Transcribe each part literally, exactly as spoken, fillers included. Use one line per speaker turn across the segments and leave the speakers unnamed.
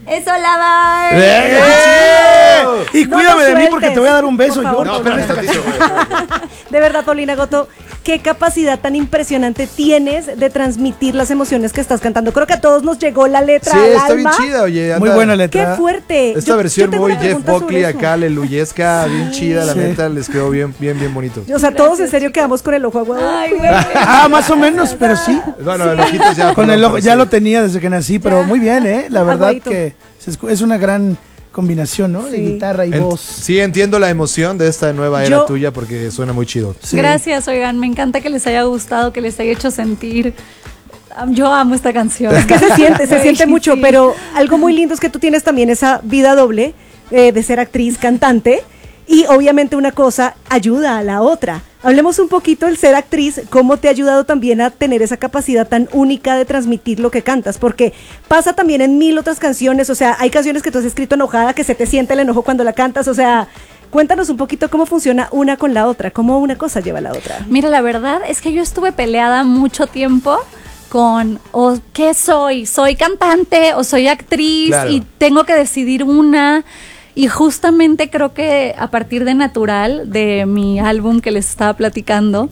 ¡Eso, la Bar!
¡Eh! Y
No
cuídame
nos
de mí
sueltes,
porque te voy a dar un beso
por
yo.
favor.
No,
espérame tantito, güey.
De verdad, Paulina Goto, qué capacidad tan impresionante tienes de transmitir las emociones que estás cantando. Creo que a todos nos llegó la letra
Sí,
al
está bien
alma.
chida, oye.
Muy
anda-
buena
¡Qué
letra.
fuerte!
Esta
Yo-
versión
yo tengo
muy
una
Jeff
pregunta sobre
Buckley
eso.
acá, aleluyesca, bien chida, la
Sí.
neta, les quedó bien, bien, bien bonito.
O sea, todos en serio quedamos con el ojo aguado.
Ay, güey.
Ah, más o menos, pero sí.
Bueno, el ojito ya.
Con el ojo,
pero
ya
sí.
lo tenía desde que nací, pero muy bien, ¿eh? La verdad
Aguadito.
que se escu- es una gran combinación, ¿no? De
Sí.
guitarra y
En-
voz.
Sí, entiendo la emoción de esta nueva era
Yo-
tuya porque suena muy chido.
Sí.
Gracias, oigan, me encanta que les haya gustado, que les haya hecho sentir. Yo amo esta canción.
Es que se siente, se
Güey,
siente mucho,
sí.
pero algo muy lindo es que tú tienes también esa vida doble eh, de ser actriz, cantante, y obviamente una cosa ayuda a la otra. Hablemos un poquito del ser actriz, cómo te ha ayudado también a tener esa capacidad tan única de transmitir lo que cantas, porque pasa también en mil otras canciones, o sea, hay canciones que tú has escrito enojada, que se te siente el enojo cuando la cantas, o sea, cuéntanos un poquito cómo funciona una con la otra, cómo una cosa lleva a la otra.
Mira, la verdad es que yo estuve peleada mucho tiempo con, o ¿qué soy? ¿Soy cantante o soy actriz?
Claro.
Y tengo que decidir una. Y justamente creo que a partir de Natural, de mi álbum que les estaba platicando,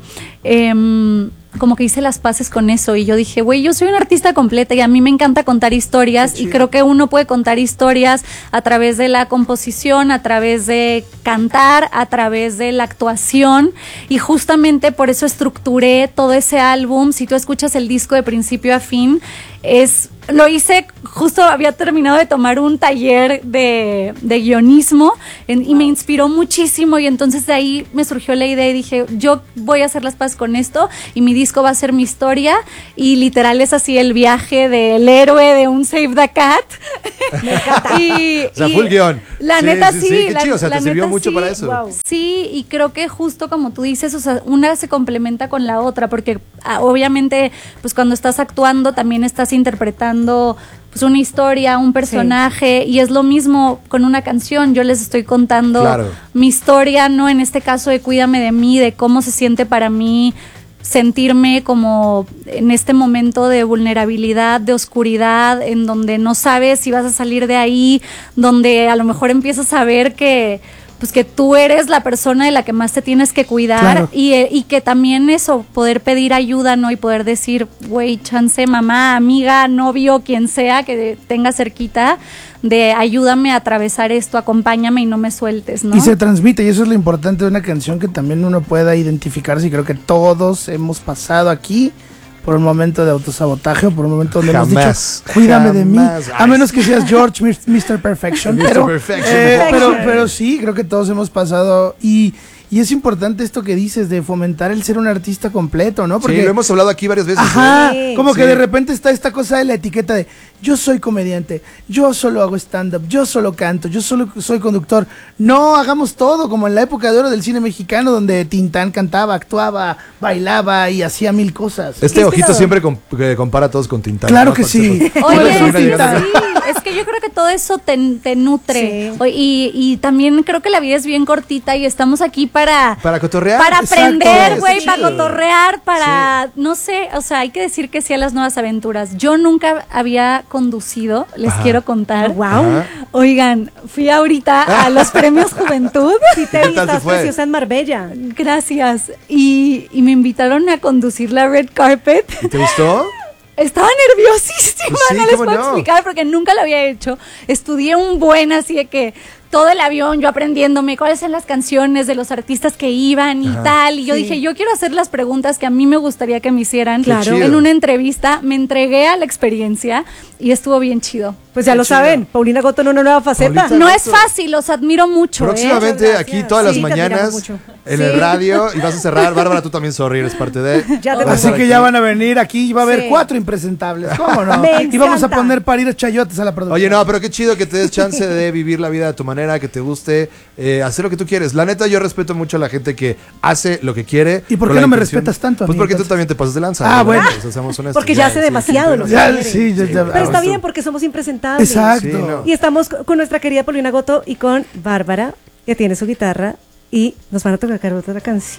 em, como que hice las paces con eso y yo dije, güey, yo soy una artista completa y a mí me encanta contar historias y creo que uno puede contar historias a través de la composición, a través de cantar, a través de la actuación y justamente por eso estructuré todo ese álbum. Si tú escuchas el disco de principio a fin, es... Lo hice, justo había terminado de tomar un taller de, de guionismo en- y me inspiró muchísimo y entonces de ahí me surgió la idea y dije, yo voy a hacer las paces con esto y mi disco va a ser mi historia y literal es así el viaje del héroe de un Save the Cat. Me encanta. y,
O sea,
y
full guión.
La
Sí,
neta
sí,
sí.
sí, qué
la,
chido, o sea,
la
te sirvió
neta,
mucho
sí.
para eso.
Wow.
Sí, y creo que justo como tú dices, o sea, una se complementa con la otra, porque ah, obviamente, pues cuando estás actuando también estás interpretando pues una historia, un personaje, y es lo mismo con una canción. Yo les estoy contando
Claro.
mi historia, ¿no? En este caso de Cuídame de mí, de cómo se siente para mí sentirme como en este momento de vulnerabilidad, de oscuridad, en donde no sabes si vas a salir de ahí, donde a lo mejor empiezas a ver que pues que tú eres la persona de la que más te tienes que cuidar.
Claro.
y, eh, y que también eso, poder pedir ayuda, ¿no? Y poder decir, güey, chance, mamá, amiga, novio, quien sea que tenga cerquita, de ayúdame a atravesar esto, acompáñame y no me sueltes, ¿no?
Y se transmite, y eso es lo importante de una canción, que también uno pueda identificarse, y creo que todos hemos pasado aquí por un momento de autosabotaje o por un momento donde hemos
Jamás,
dicho, cuídame de mí,
jamás.
a menos que seas George, mister Perfection,
mister
pero,
Perfection.
eh, pero, pero sí, creo que todos hemos pasado, y, y es importante esto que dices de fomentar el ser un artista completo, ¿no?
Sí, lo hemos hablado aquí varias veces.
Ajá,
Sí.
como que
Sí.
de repente está esta cosa de la etiqueta de yo soy comediante, yo solo hago stand-up, yo solo canto, yo solo soy conductor. No, hagamos todo, como en la época de oro del cine mexicano, donde Tintán cantaba, actuaba, bailaba y hacía mil cosas.
Este
¿Qué
ojito
esperaba?
siempre com- que compara a todos con Tintán.
Claro
¿no?
que sí.
Por-
Oye,
Por-
sí,
Por-
sí, es que yo creo que todo eso te, te nutre.
Sí.
O- Y, y también creo que la vida es bien cortita y estamos aquí para...
Para cotorrear.
Para
Exacto.
aprender,
Está
güey, para
chido.
cotorrear, para, no sé, o sea, hay que decir que sí a las nuevas aventuras. Yo nunca había conducido, les
Ajá.
quiero contar.
Wow.
Ajá.
Oigan, fui ahorita a los premios Juventud.
Sí te
¿Qué
vi,
tal te
estás
fue?
preciosa en Marbella.
Gracias. Y, y me invitaron a conducir la red carpet.
¿Y te gustó?
Estaba nerviosísima,
Pues sí,
no les
¿cómo
puedo
no?
explicar porque nunca lo había hecho. Estudié un buen, así de que todo el avión yo aprendiéndome cuáles son las canciones de los artistas que iban y
Ajá.
tal. Y yo
Sí.
dije, yo quiero hacer las preguntas que a mí me gustaría que me hicieran.
Qué chido.
En una entrevista me entregué a la experiencia y estuvo bien chido.
Pues ya
Qué
lo
chido.
saben, Paulina Goto en una nueva faceta.
Paulita.
No es fácil, los admiro mucho. ¿eh?
Próximamente
Muchas
aquí
gracias.
todas las
Sí, te admiramos
mañanas
mucho.
en
Sí.
el radio y vas a cerrar. Bárbara, tú también, sorry, eres parte de.
Ya te
Vas a
Así
estar
que
aquí.
ya van a venir aquí y va a haber
Sí.
cuatro impresentables, ¿cómo no?
Me
Y vamos a
encanta.
poner parir chayotes a la producción.
Oye, no, pero qué chido que te des chance de vivir la vida de tu manera, que te guste, eh, hacer lo que tú quieres. La neta, yo respeto mucho a la gente que hace lo que quiere.
¿Y por
con
qué
la
no me
intención-
respetas tanto a
Pues
mí,
porque tú
entonces?
también te pasas de lanza.
Ah,
¿verdad?
bueno.
O sea, seamos honestos.
Porque ya hace
sí,
demasiado
sí,
lo que
Ya,
quiere.
sí, ya, ya.
Pero está
Ah,
bien porque somos impresentables.
Exacto.
Sí, no.
Y estamos co- con nuestra querida Paulina Goto y con Bárbara, que tiene su guitarra, y nos van a tocar otra canción.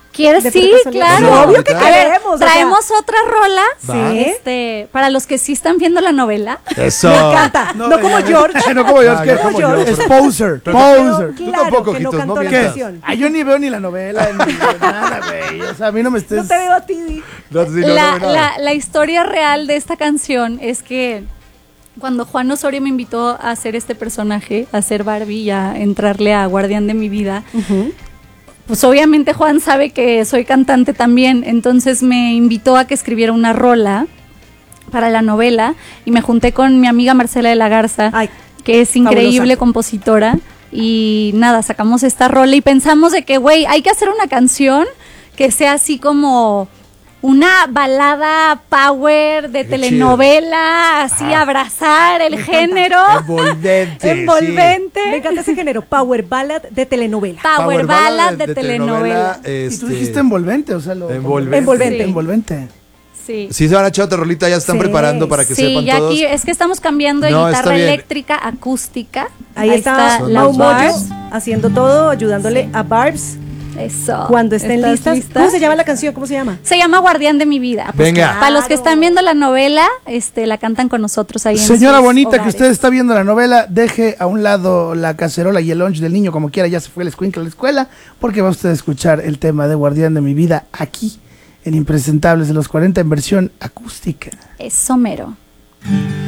¿Quieres?
de
Sí,
personalidad.
claro.
Obvio que
A ver,
queremos. o sea,
traemos otra rola.
Va.
Sí.
Este, para los que sí están viendo la novela.
Eso.
Me encanta. No, como
ya-
George.
no como George,
Ah,
que
no como
George.
es poser,
Pero
poser.
Tú
claro
tampoco,
que no
Jitos,
cantó
no
la
mientas.
canción.
Ah, yo ni veo ni la novela, ni nada, güey. O sea, a mí no me estés...
No te veo a ti. Di.
No, sí, no,
la,
no, no.
la- la historia real de esta canción es que cuando Juan Osorio me invitó a hacer este personaje, a ser Barbie y a entrarle a Guardián de mi vida, pues obviamente Juan sabe que soy cantante también, entonces me invitó a que escribiera una rola para la novela y me junté con mi amiga Marcela de la Garza,
Ay,
que es increíble
fabulosa.
compositora, y nada, sacamos esta rola y pensamos de que, güey, hay que hacer una canción que sea así como una balada power de
Qué
telenovela, así abrazar el género.
Envolvente.
Envolvente.
Me encanta ese género, power ballad de telenovela.
Power, ballad de, telenovela.
Y tú
este,
dijiste envolvente, o sea, lo...
Envolvente.
Envolvente.
Sí.
Envolvente.
Sí.
Sí, se van a echar otra rolita, ya están
Sí.
preparando para que
Sí,
sepan
ya
todos.
aquí es que estamos cambiando de
No, está
guitarra
bien.
eléctrica a acústica.
Ahí, está,
las
Mau Moyo
bars.
haciendo todo, ayudándole a Barbs
Eso.
cuando estén
¿Estás
listas.
lista?
¿Cómo se llama la canción? ¿Cómo se llama?
Se llama Guardián de mi vida.
Venga.
Para los que están viendo la novela, este, la cantan con nosotros ahí en
Señora
sus
bonita,
hogares.
que usted está viendo la novela, deje a un lado la cacerola y el lunch del niño, como quiera, ya se fue el escuincle a la escuela, porque va usted a escuchar el tema de Guardián de mi vida aquí, en Impresentables de los cuarenta, en versión acústica.
Es somero.